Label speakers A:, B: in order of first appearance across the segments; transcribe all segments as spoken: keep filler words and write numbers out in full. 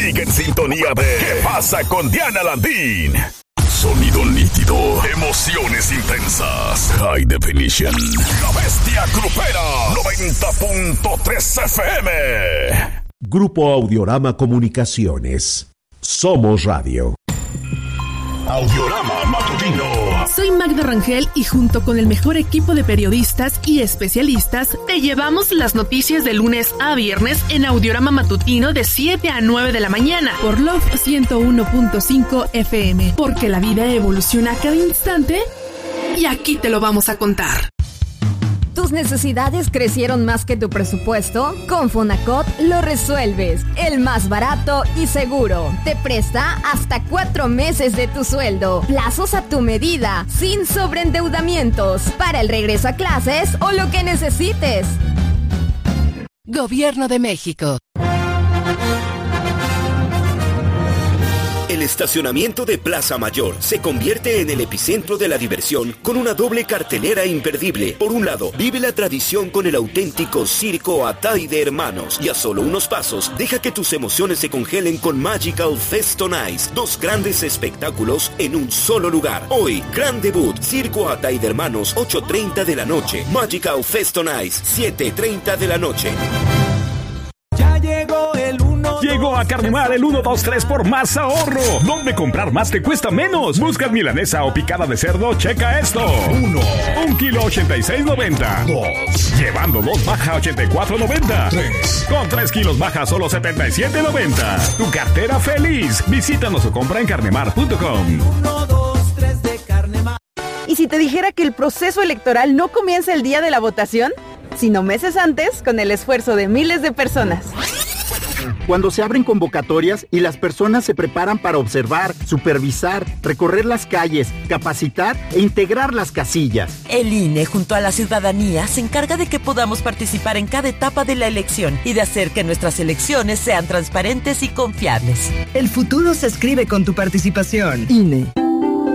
A: Sigue en sintonía de ¿Qué pasa con Diana Landín? Sonido nítido, emociones intensas, High Definition. La Bestia Grupera, noventa punto tres F M.
B: Grupo Audiorama Comunicaciones. Somos Radio.
A: Audiorama Matutino.
C: Soy Magda Rangel y junto con el mejor equipo de periodistas y especialistas te llevamos las noticias de lunes a viernes en Audiorama Matutino de siete a nueve de la mañana por Love ciento uno punto cinco F M, porque la vida evoluciona a cada instante y aquí te lo vamos a contar.
D: ¿Tus necesidades crecieron más que tu presupuesto? Con Fonacot lo resuelves. El más barato y seguro. Te presta hasta cuatro meses de tu sueldo. Plazos a tu medida, sin sobreendeudamientos. Para el regreso a clases o lo que necesites.
C: Gobierno de México.
E: El estacionamiento de Plaza Mayor se convierte en el epicentro de la diversión con una doble cartelera imperdible. Por un lado, vive la tradición con el auténtico Circo Atay de Hermanos. Y a solo unos pasos, deja que tus emociones se congelen con Magical Fest on Ice. Dos grandes espectáculos en un solo lugar. Hoy, gran debut, Circo Atay de Hermanos, ocho treinta de la noche. Magical Fest on Ice, siete treinta de la noche.
F: Ya llegó el uno.
G: Llegó a Carnemar el uno dos tres por más ahorro. ¿Dónde comprar más te cuesta menos? Buscas milanesa o picada de cerdo, checa esto. Uno, un kilo ochenta y seis noventa. Dos, llevando dos baja ochenta y cuatro noventa. Tres, con tres kilos baja solo setenta y siete noventa. Tu cartera feliz. Visítanos o compra en carnemar punto com.
F: Uno, dos, tres de Carnemar.
H: ¿Y si te dijera que el proceso electoral no comienza el día de la votación, sino meses antes, con el esfuerzo de miles de personas?
I: Cuando se abren convocatorias y las personas se preparan para observar, supervisar, recorrer las calles, capacitar e integrar las casillas.
J: El I N E junto a la ciudadanía se encarga de que podamos participar en cada etapa de la elección y de hacer que nuestras elecciones sean transparentes y confiables.
K: El futuro se escribe con tu participación. I N E.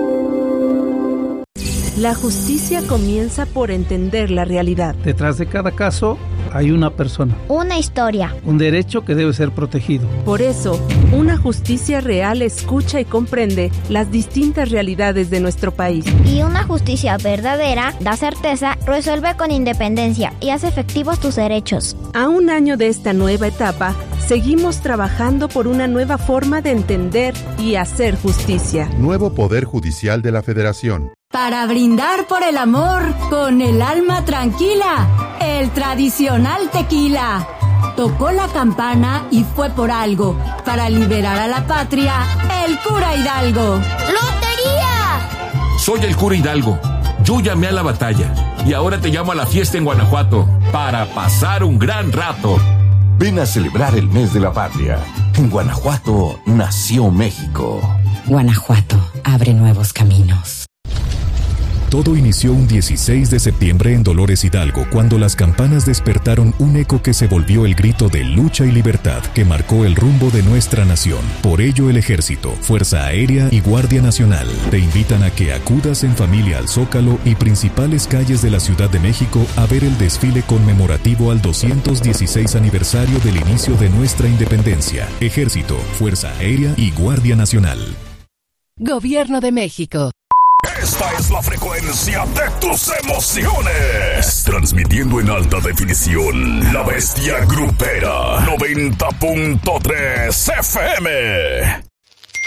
L: La justicia comienza por entender la realidad.
M: Detrás de cada caso hay una persona.
N: Una historia.
M: Un derecho que debe ser protegido.
L: Por eso, una justicia real escucha y comprende las distintas realidades de nuestro país.
N: Y una justicia verdadera da certeza, resuelve con independencia y hace efectivos tus derechos.
L: A un año de esta nueva etapa, seguimos trabajando por una nueva forma de entender y hacer justicia.
O: Nuevo Poder Judicial de la Federación.
P: Para brindar por el amor con el alma tranquila, el tradicional tequila. Tocó la campana y fue por algo. Para liberar a la patria, el cura Hidalgo.
Q: ¡Lotería! Soy el cura Hidalgo. Yo llamé a la batalla y ahora te llamo a la fiesta en Guanajuato para pasar un gran rato.
R: Ven a celebrar el mes de la patria. En Guanajuato nació México.
S: Guanajuato abre nuevos caminos.
T: Todo inició un dieciséis de septiembre en Dolores Hidalgo, cuando las campanas despertaron un eco que se volvió el grito de lucha y libertad que marcó el rumbo de nuestra nación. Por ello, el Ejército, Fuerza Aérea y Guardia Nacional te invitan a que acudas en familia al Zócalo y principales calles de la Ciudad de México a ver el desfile conmemorativo al doscientos dieciséis aniversario del inicio de nuestra independencia. Ejército, Fuerza Aérea y Guardia Nacional.
C: Gobierno de México.
A: Esta es la frecuencia de tus emociones. Transmitiendo en alta definición, La Bestia Grupera, noventa punto tres F M.